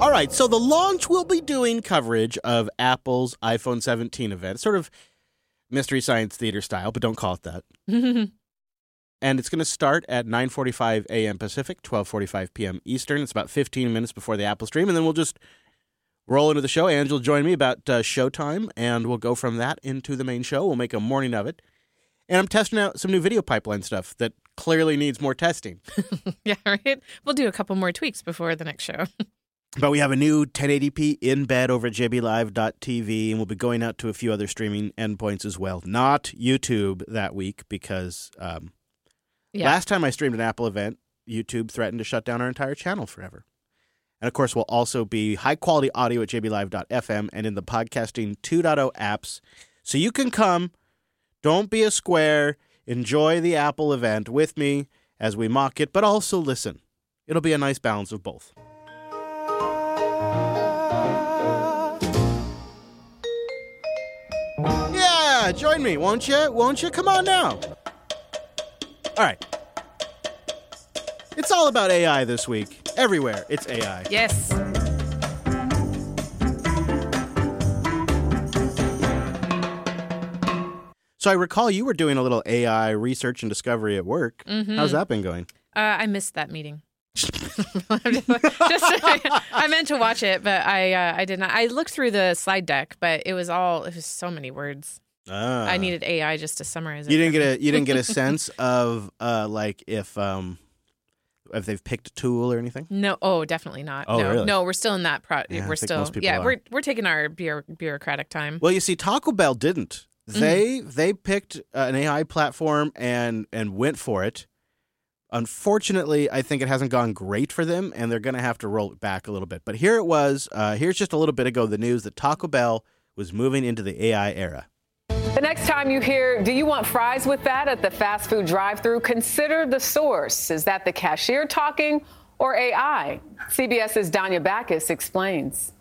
All right, so the launch will be doing coverage of Apple's iPhone 17 event, sort of Mystery Science Theater style, but don't call it that. And it's going to start at 9:45 a.m. Pacific, 12:45 p.m. Eastern. It's about 15 minutes before the Apple stream, and then we'll just roll into the show. Angela will join me about showtime, and we'll go from that into the main show. We'll make a morning of it. And I'm testing out some new video pipeline stuff that clearly needs more testing. Yeah, right? We'll do a couple more tweaks before the next show. But we have a new 1080p in bed over at jblive.tv, and we'll be going out to a few other streaming endpoints as well. Not YouTube that week because last time I streamed an Apple event, YouTube threatened to shut down our entire channel forever. And, of course, we'll also be high-quality audio at jblive.fm and in the Podcasting 2.0 apps. So you can come, don't be a square, enjoy the Apple event with me as we mock it, but also listen. It'll be a nice balance of both. Yeah, join me, won't you? Won't you? Come on now. All right. It's all about AI this week. Everywhere, it's AI. Yes. So I recall you were doing a little AI research and discovery at work. Mm-hmm. How's that been going? I missed that meeting. I meant to watch it, but I did not. I looked through the slide deck, but it was so many words. I needed AI just to summarize it. You didn't get a sense of like if they've picked a tool or anything? No, definitely not. Oh, no, really? no, we're still in that. Yeah, we're still, we're taking our bureaucratic time. Well, you see, Taco Bell didn't. They picked an AI platform and went for it. Unfortunately, I think it hasn't gone great for them, and they're going to have to roll it back a little bit. But here it was. Here's just a little bit ago the news that Taco Bell was moving into the AI era. The next time you hear, do you want fries with that at the fast food drive-thru, consider the source. Is that the cashier talking or AI? CBS's Danya Backus explains.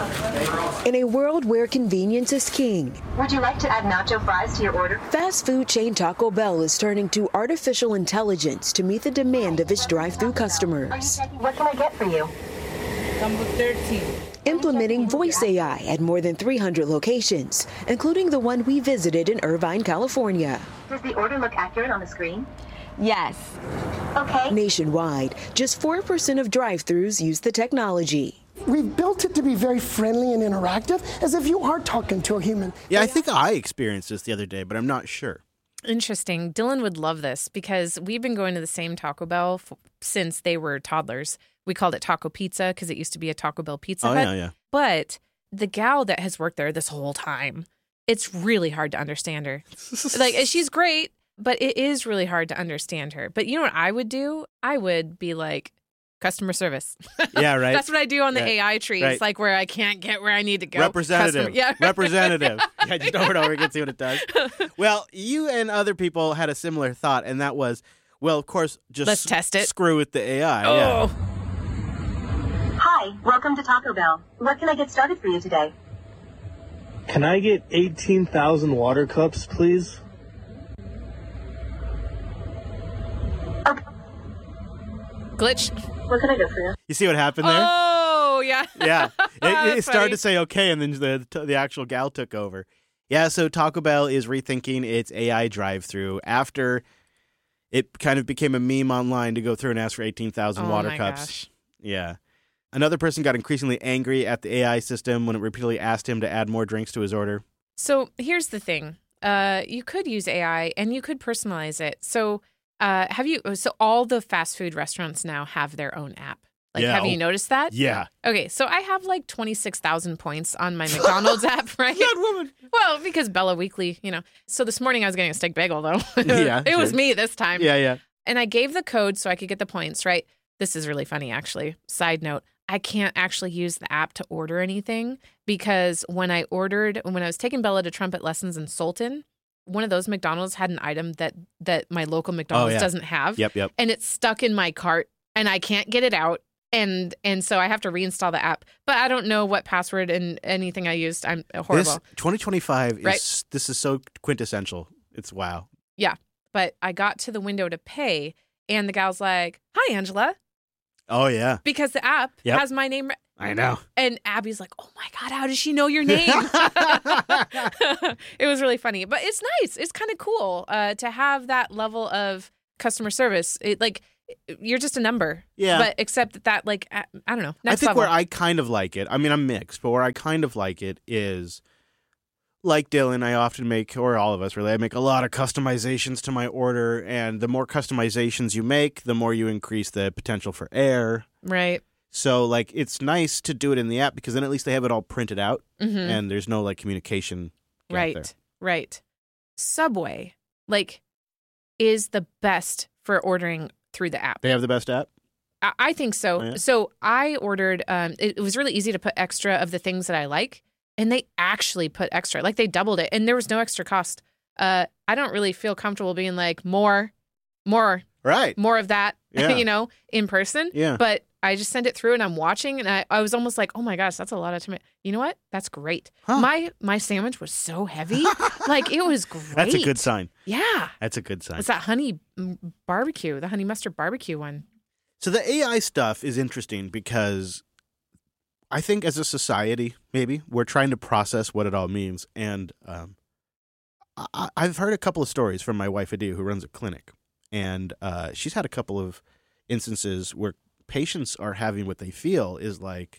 In a world where convenience is king, would you like to add nacho fries to your order? Fast food chain Taco Bell is turning to artificial intelligence to meet the demand of its drive-thru customers. What can I get for you? Number 13. Implementing voice AI at more than 300 locations, including the one we visited in Irvine, California. Does the order look accurate on the screen? Yes. Okay. Nationwide, just 4% of drive-thrus use the technology. We've built it to be very friendly and interactive, as if you are talking to a human. Yeah, I think I experienced this the other day, but I'm not sure. Interesting. Dylan would love this because we've been going to the same Taco Bell since they were toddlers. We called it Taco Pizza because it used to be a Taco Bell Pizza Hut. Yeah. But the gal that has worked there this whole time, it's really hard to understand her. Like, she's great, but it is really hard to understand her. But you know what I would do? I would be like, customer service. Yeah, right. That's what I do on the AI trees, right. Like where I can't get where I need to go. Representative. Representative. Yeah, just over and over again, see what it does. Well, you and other people had a similar thought, and that was, well, of course, just let's test it. Screw with the AI. Oh. Yeah. Hi, welcome to Taco Bell. What can I get started for you today? Can I get 18,000 water cups, please? Okay. Glitch. What can I do for you? You see what happened there? Oh, yeah. Yeah. It started funny. to say okay, and then the actual gal took over. Yeah, so Taco Bell is rethinking its AI drive-thru after it kind of became a meme online to go through and ask for 18,000 water cups. Gosh. Yeah. Another person got increasingly angry at the AI system when it repeatedly asked him to add more drinks to his order. So here's the thing. You could use AI and you could personalize it. So so all the fast food restaurants now have their own app. Like, yeah. Have you noticed that? Yeah. Okay, so I have like 26,000 points on my McDonald's app, right? That woman. Well, because Bella Weekly, So this morning I was getting a steak bagel, though. Yeah, it was me this time. Yeah. And I gave the code so I could get the points, right? This is really funny, actually. Side note, I can't actually use the app to order anything because when I was taking Bella to trumpet lessons in Sultan, one of those McDonald's had an item that my local McDonald's doesn't have. Yep. And it's stuck in my cart and I can't get it out. And so I have to reinstall the app. But I don't know what password and anything I used. I'm horrible. This 2025 right? This is so quintessential. It's wow. Yeah. But I got to the window to pay and the gal's like, "Hi, Angela." Oh, yeah. Because the app has my name. I know. And Abby's like, oh my God, how does she know your name? It was really funny. But it's nice. It's kind of cool to have that level of customer service. You're just a number. Yeah. But except that, like, I don't know. I think where I kind of like it, I mean, I'm mixed, but where I kind of like it is, like Dylan, I often make, or all of us really, I make a lot of customizations to my order. And the more customizations you make, the more you increase the potential for error. Right. So, like, it's nice to do it in the app because then at least they have it all printed out and there's no, like, communication gap there. Right. Subway, like, is the best for ordering through the app. They have the best app? I think so. Oh, yeah? So I ordered, it was really easy to put extra of the things that I like, and they actually put extra. Like, they doubled it, and there was no extra cost. I don't really feel comfortable being like, more of that, in person. Yeah. But I just send it through and I'm watching and I was almost like, oh my gosh, that's a lot of tomato. You know what? That's great. Huh. My sandwich was so heavy. Like, it was great. That's a good sign. Yeah. That's a good sign. It's that honey barbecue, the honey mustard barbecue one. So the AI stuff is interesting because I think as a society, maybe, we're trying to process what it all means. And I've heard a couple of stories from my wife, Adi, who runs a clinic. And she's had a couple of instances where patients are having what they feel is like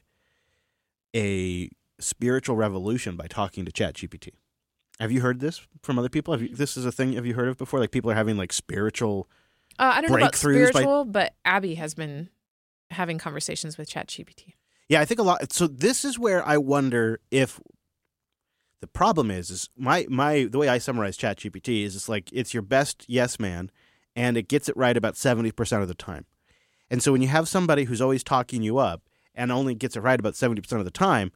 a spiritual revolution by talking to ChatGPT. Have you heard this from other people? This is a thing have you heard of before? Like, people are having like spiritual I don't know about spiritual, but Abby has been having conversations with ChatGPT. Yeah, I think a lot. So this is where I wonder if the problem is the way I summarize ChatGPT is it's like it's your best yes man, and it gets it right about 70% of the time. And so when you have somebody who's always talking you up and only gets it right about 70% of the time,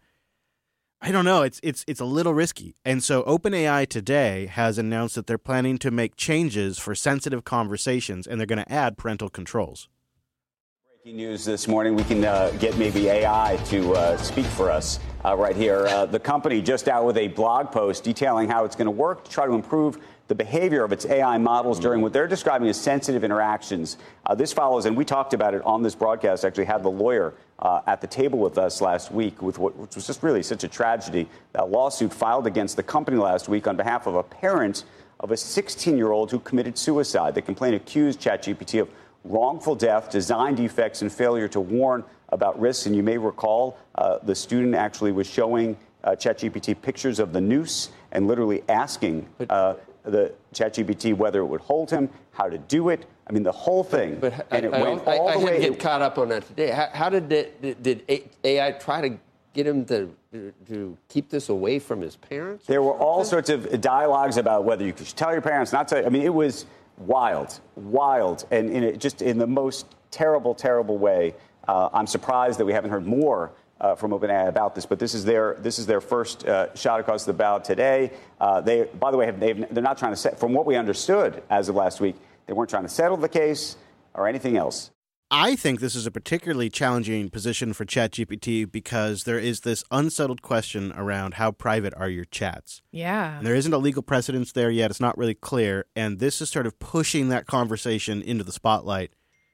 I don't know, it's a little risky. And so OpenAI today has announced that they're planning to make changes for sensitive conversations, and they're going to add parental controls. Breaking news this morning, we can get maybe AI to speak for us right here. The company just out with a blog post detailing how it's going to work to try to improve the behavior of its AI models during what they're describing as sensitive interactions. This follows, and we talked about it on this broadcast, actually had the lawyer at the table with us last week, which was just really such a tragedy. That lawsuit filed against the company last week on behalf of a parent of a 16-year-old who committed suicide. The complaint accused ChatGPT of wrongful death, design defects, and failure to warn about risks. And you may recall the student actually was showing ChatGPT pictures of the noose and literally asking the ChatGPT whether it would hold him, how to do it. I mean, the whole thing. But I had to get caught up on that today. How did AI try to get him to keep this away from his parents? There were all sorts of dialogues about whether you could tell your parents, not tell. I mean, it was wild, and just in the most terrible, terrible way. I'm surprised that we haven't heard more from OpenAI about this, but this is their first shot across the bow today. They, by the way, they're not trying to from what we understood as of last week, they weren't trying to settle the case or anything else. I think this is a particularly challenging position for ChatGPT because there is this unsettled question around how private are your chats. Yeah. And there isn't a legal precedence there yet. It's not really clear. And this is sort of pushing that conversation into the spotlight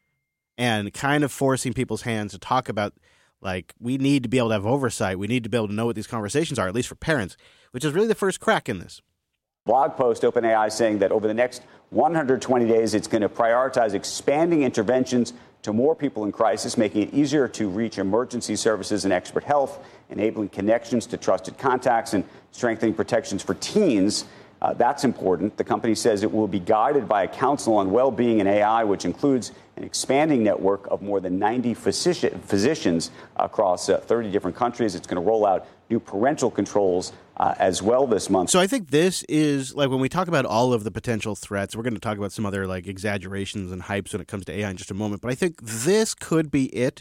and kind of forcing people's hands to talk about, like, we need to be able to have oversight. We need to be able to know what these conversations are, at least for parents, which is really the first crack in this. Blog post, OpenAI saying that over the next 120 days, it's going to prioritize expanding interventions to more people in crisis, making it easier to reach emergency services and expert health, enabling connections to trusted contacts, and strengthening protections for teens. That's important. The company says it will be guided by a council on well-being and AI, which includes an expanding network of more than 90 physicians across 30 different countries. It's going to roll out new parental controls as well this month. So I think this is, like, when we talk about all of the potential threats, we're going to talk about some other, like, exaggerations and hypes when it comes to AI in just a moment. But I think this could be it.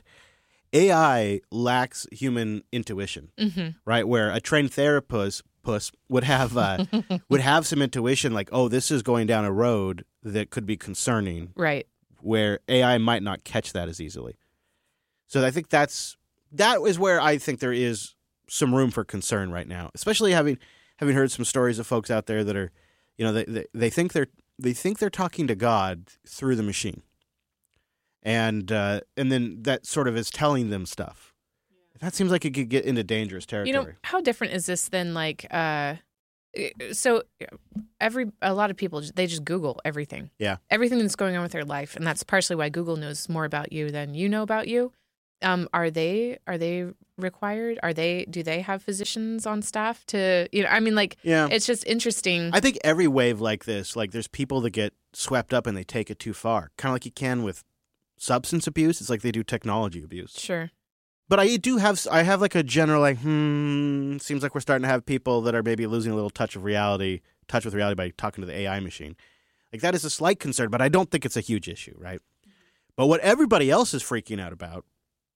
AI lacks human intuition, right? Where a trained therapist would have some intuition, like, oh, this is going down a road that could be concerning, right? Where AI might not catch that as easily. So I think that is where I think there is some room for concern right now, especially having heard some stories of folks out there that are, they think they're talking to God through the machine, and then that sort of is telling them stuff. That seems like it could get into dangerous territory. How different is this than like? So a lot of people, they just Google everything. Yeah, everything that's going on with their life, and that's partially why Google knows more about you than you know about you. Are they required? Do they have physicians on staff to, it's just interesting. I think every wave like this, like there's people that get swept up and they take it too far. Kind of like you can with substance abuse. It's like they do technology abuse. Sure. But I have like a general seems like we're starting to have people that are maybe losing a little touch with reality by talking to the AI machine. Like that is a slight concern, but I don't think it's a huge issue, right? But what everybody else is freaking out about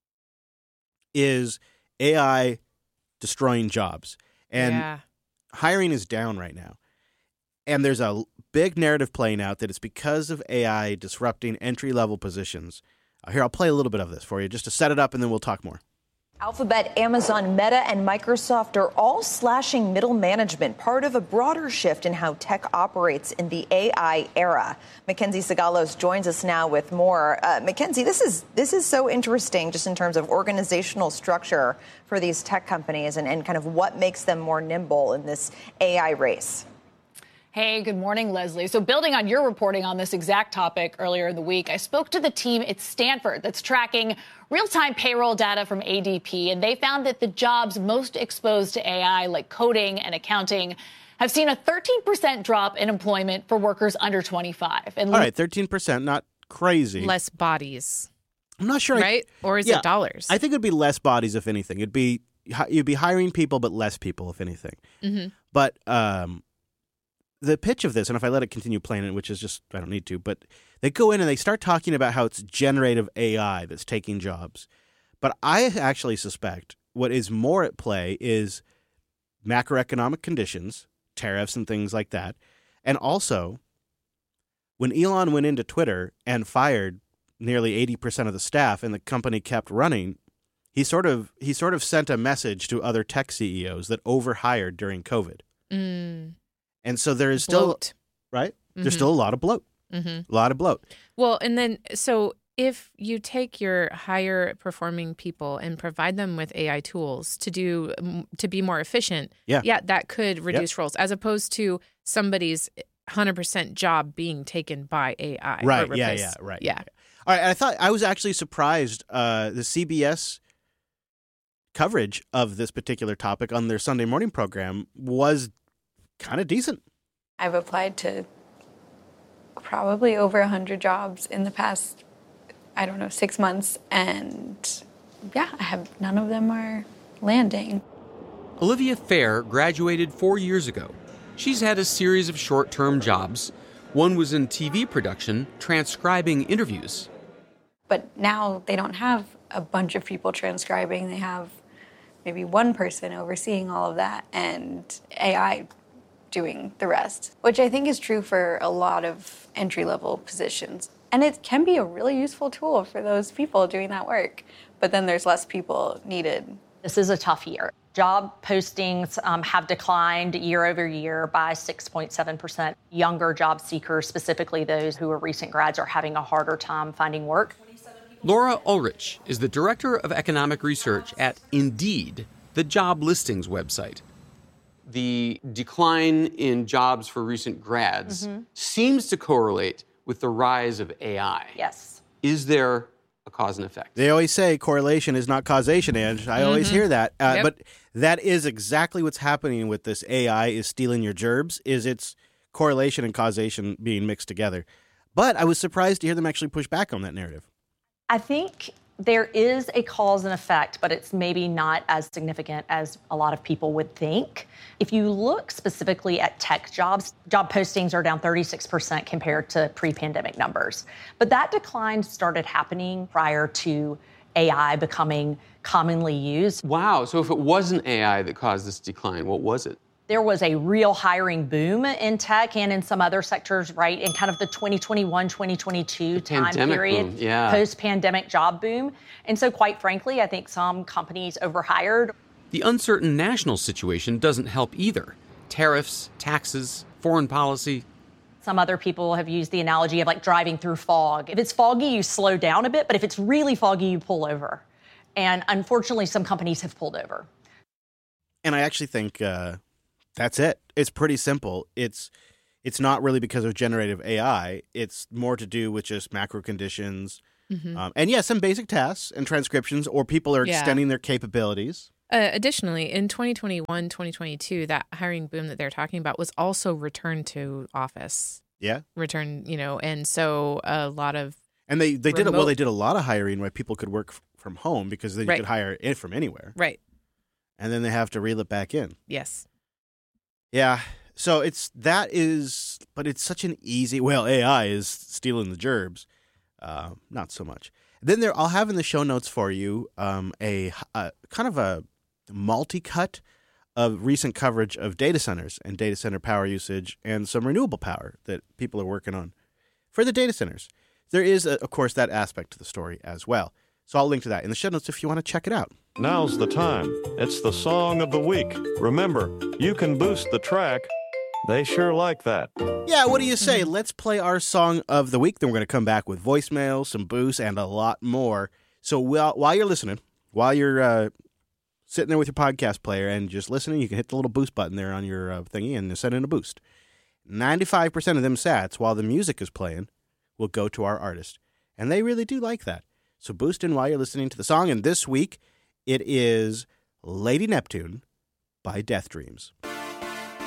is AI destroying jobs. And hiring is down right now. And there's a big narrative playing out that it's because of AI disrupting entry-level positions. Here, I'll play a little bit of this for you just to set it up, and then we'll talk more. Alphabet, Amazon, Meta, and Microsoft are all slashing middle management, part of a broader shift in how tech operates in the AI era. Mackenzie Sigalos joins us now with more. Mackenzie, this is so interesting just in terms of organizational structure for these tech companies and kind of what makes them more nimble in this AI race. Hey, good morning, Leslie. So building on your reporting on this exact topic earlier in the week, I spoke to the team at Stanford that's tracking real-time payroll data from ADP, and they found that the jobs most exposed to AI, like coding and accounting, have seen a 13% drop in employment for workers under 25. And all right, 13%, not crazy. Less bodies. I'm not sure. Right? Or is it dollars? I think it would be less bodies, if anything. You'd be hiring people, but less people, if anything. Mm-hmm. But the pitch of this, and if I let it continue playing it, which is just, I don't need to, but they go in and they start talking about how it's generative AI that's taking jobs. But I actually suspect what is more at play is macroeconomic conditions, tariffs and things like that. And also, when Elon went into Twitter and fired nearly 80% of the staff and the company kept running, he sort of sent a message to other tech CEOs that overhired during COVID. Mm. And so there is still, right? Mm-hmm. There's still a lot of bloat. Mm-hmm. A lot of bloat. Well, and then, so if you take your higher performing people and provide them with AI tools to be more efficient, that could reduce roles as opposed to somebody's 100% job being taken by AI. Right. Or Yeah. Right. Yeah. All right. I was actually surprised. The CBS coverage of this particular topic on their Sunday morning program was kind of decent. I've applied to probably over 100 jobs in the past, 6 months. And none of them are landing. Olivia Fair graduated 4 years ago. She's had a series of short-term jobs. One was in TV production, transcribing interviews. But now they don't have a bunch of people transcribing. They have maybe one person overseeing all of that and AI doing the rest, which I think is true for a lot of entry-level positions. And it can be a really useful tool for those people doing that work, but then there's less people needed. This is a tough year. Job postings have declined year over year by 6.7%. Younger job seekers, specifically those who are recent grads, are having a harder time finding work. Laura Ulrich is the Director of Economic Research at Indeed, the job listings website. The decline in jobs for recent grads seems to correlate with the rise of AI. Yes. Is there a cause and effect? They always say correlation is not causation, Ange. I always hear that. But that is exactly what's happening with this AI is stealing your gerbs, is it's correlation and causation being mixed together. But I was surprised to hear them actually push back on that narrative. I think there is a cause and effect, but it's maybe not as significant as a lot of people would think. If you look specifically at tech jobs, job postings are down 36% compared to pre-pandemic numbers. But that decline started happening prior to AI becoming commonly used. Wow. So if it wasn't AI that caused this decline, what was it? There was a real hiring boom in tech and in some other sectors, right, in kind of the 2021-2022 time period, post-pandemic job boom. And so, quite frankly, I think some companies overhired. The uncertain national situation doesn't help either. Tariffs, taxes, foreign policy. Some other people have used the analogy of like driving through fog. If it's foggy, you slow down a bit, but if it's really foggy, you pull over. And unfortunately, some companies have pulled over. And I actually think that's it. It's pretty simple. It's not really because of generative AI. It's more to do with just macro conditions. Mm-hmm. And some basic tasks and transcriptions, or people are extending their capabilities. Additionally, in 2021, 2022, that hiring boom that they're talking about was also return to office. Yeah. Return, and so a lot of And they did it. Well, they did a lot of hiring where people could work from home because then you could hire it from anywhere. Right. And then they have to reel it back in. Yes. Yeah. So but it's such an easy, AI is stealing the gerbs. Not so much. Then I'll have in the show notes for you a kind of a multi-cut of recent coverage of data centers and data center power usage and some renewable power that people are working on for the data centers. There is, of course, that aspect to the story as well. So I'll link to that in the show notes if you want to check it out. Now's the time. It's the song of the week. Remember, you can boost the track. They sure like that. Yeah, what do you say? Let's play our song of the week. Then we're going to come back with voicemail, some boosts, and a lot more. So while you're listening, while you're sitting there with your podcast player and just listening, you can hit the little boost button there on your thingy and send in a boost. 95% of them sats, while the music is playing, will go to our artist. And they really do like that. So boost in while you're listening to the song. And this week, it is Lady Neptune by Death Dreams.